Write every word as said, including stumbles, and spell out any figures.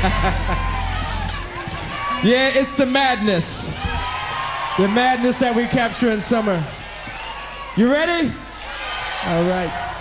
Yeah, it's the madness. The madness that we capture in summer. You ready? All right.